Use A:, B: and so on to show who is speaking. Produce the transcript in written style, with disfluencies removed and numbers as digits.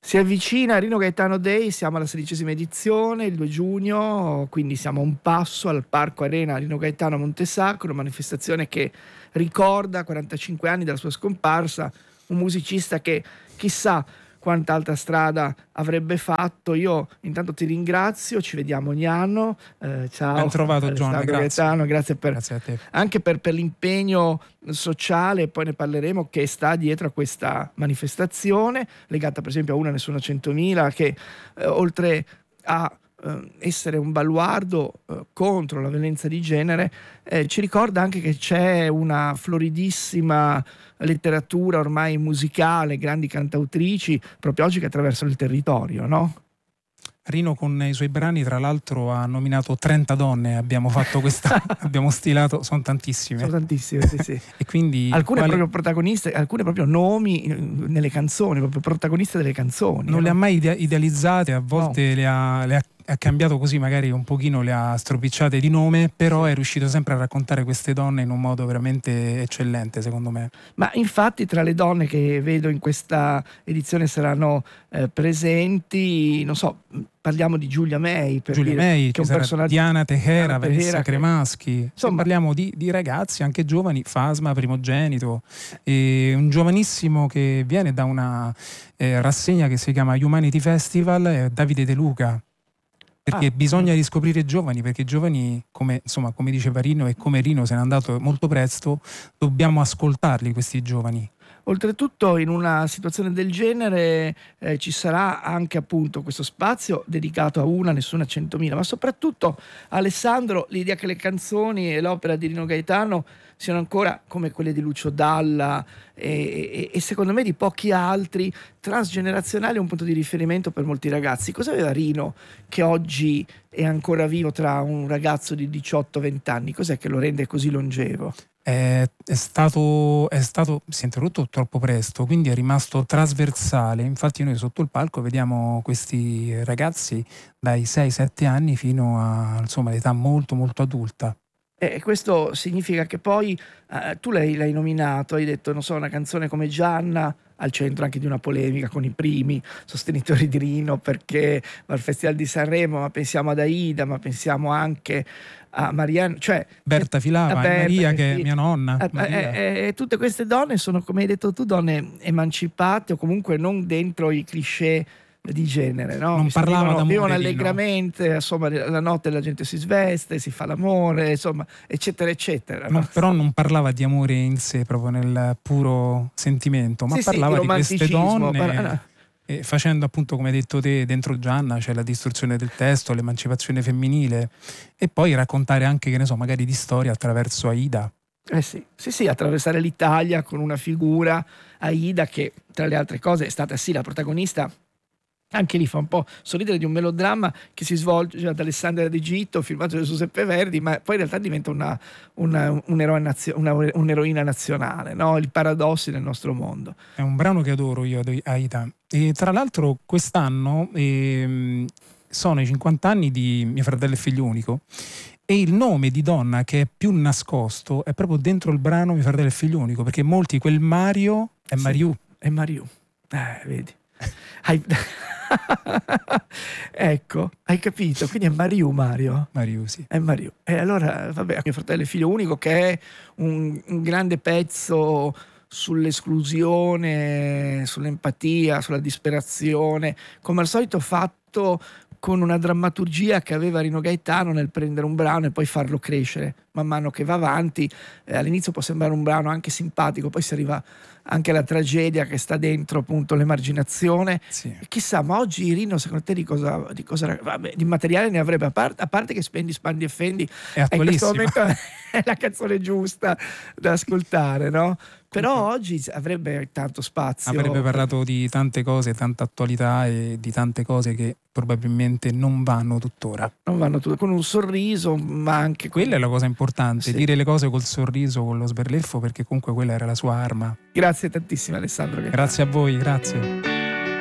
A: Si avvicina Rino Gaetano Day, siamo alla 16ª edizione, il 2 giugno, quindi siamo a un passo al Parco Arena Rino Gaetano a Montesacro, manifestazione che ricorda 45 anni dalla sua scomparsa, un musicista che chissà quanta altra strada avrebbe fatto. Io intanto ti ringrazio, ci vediamo ogni anno. Ciao.
B: Ben trovato John, grazie.
A: Gaetano, grazie
B: a te.
A: Anche per l'impegno sociale, poi ne parleremo, che sta dietro a questa manifestazione, legata per esempio a Una Nessuna 100.000, che oltre a essere un baluardo contro la violenza di genere, ci ricorda anche che c'è una floridissima letteratura ormai musicale, grandi cantautrici proprio oggi che attraversano il territorio, no?
B: Rino con i suoi brani tra l'altro ha nominato 30 donne, abbiamo fatto questa abbiamo stilato, sono tantissime.
A: Sì.
B: E quindi
A: alcune proprio protagoniste, alcune proprio nomi nelle canzoni, proprio protagoniste delle canzoni.
B: Non le ha mai idealizzate, a volte le ha cambiato così, magari un pochino le ha stropicciate di nome, però è riuscito sempre a raccontare queste donne in un modo veramente eccellente, secondo me.
A: Ma infatti tra le donne che vedo in questa edizione saranno presenti, non so, parliamo di Giulia May,
B: che è un personaggio, Diana Tehera, Vanessa Cremaschi, insomma parliamo di ragazzi anche giovani, Fasma primogenito, e un giovanissimo che viene da una rassegna che si chiama Humanity Festival, Davide De Luca. Perché bisogna riscoprire i giovani, perché i giovani, come diceva Rino, e come Rino se n'è andato molto presto, dobbiamo ascoltarli questi giovani.
A: Oltretutto in una situazione del genere ci sarà anche appunto questo spazio dedicato a Una Nessuna 100.000, ma soprattutto, Alessandro, l'idea che le canzoni e l'opera di Rino Gaetano siano ancora come quelle di Lucio Dalla e secondo me di pochi altri, transgenerazionali, un punto di riferimento per molti ragazzi. Cosa aveva Rino che oggi è ancora vivo tra un ragazzo di 18-20 anni? Cos'è che lo rende così longevo?
B: È stato si è interrotto troppo presto, quindi è rimasto trasversale. Infatti noi sotto il palco vediamo questi ragazzi dai 6-7 anni fino a l'età molto molto adulta.
A: E questo significa che poi tu l'hai nominato, hai detto, non so, una canzone come Gianna, al centro anche di una polemica con i primi sostenitori di Rino, perché va al Festival di Sanremo, ma pensiamo ad Aida, ma pensiamo anche a Marianne, cioè
B: Berta Filava, Maria, che è mia nonna.
A: Tutte queste donne sono, come hai detto tu, donne emancipate o comunque non dentro i cliché di genere, no?
B: Non parlava d'amore,
A: vivono allegramente, insomma, la notte la gente si sveste, si fa l'amore, insomma, eccetera eccetera, no?
B: Però non parlava di amore in sé, proprio nel puro sentimento, ma parlava di queste donne facendo appunto, come hai detto te, dentro Gianna c'è la distruzione del testo, l'emancipazione femminile, e poi raccontare anche, che ne so, magari di storia attraverso Aida.
A: Sì, attraversare l'Italia con una figura, Aida, che tra le altre cose è stata la protagonista. Anche lì fa un po' sorridere di un melodramma che si svolge ad Alessandria d'Egitto, firmato da Giuseppe Verdi, ma poi in realtà diventa un'eroina nazionale, no? Il paradossi del nostro mondo.
B: È un brano che adoro io, Aida. E tra l'altro quest'anno sono i 50 anni di mio fratello e figlio unico, e il nome di donna che è più nascosto è proprio dentro il brano Mio fratello e figlio unico, perché molti quel Mario è Mariù.
A: È Mariù. Vedi. Ecco, hai capito? Quindi è Mariù, Mario?
B: Mariù, sì.
A: È Mariù. E allora, vabbè, Mio fratello e figlio unico, che è un grande pezzo sull'esclusione, sull'empatia, sulla disperazione, come al solito fatto con una drammaturgia che aveva Rino Gaetano nel prendere un brano e poi farlo crescere man mano che va avanti. All'inizio può sembrare un brano anche simpatico, poi si arriva anche alla tragedia che sta dentro appunto l'emarginazione.
B: Sì.
A: Chissà, ma oggi Rino secondo te di cosa vabbè, di materiale ne avrebbe, a parte che Spendi, Spandi e Fendi in questo momento è la canzone giusta da ascoltare, no? Però oggi avrebbe tanto spazio.
B: Avrebbe parlato di tante cose, tanta attualità e di tante cose che probabilmente non vanno tuttora.
A: Non vanno tuttora, con un sorriso, ma anche...
B: Quella è la cosa importante, dire le cose col sorriso, con lo sberleffo, perché comunque quella era la sua arma.
A: Grazie tantissimo Alessandro.
B: Grazie a voi, grazie.